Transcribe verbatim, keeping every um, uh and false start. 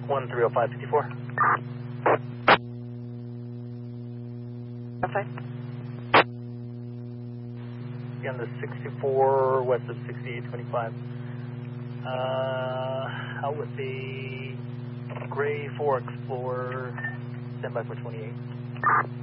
one three oh five fifty-four. Outside. On the sixty-four west of sixty-eight twenty-five. Uh, out with the gray four Explorer, stand by for twenty-eight.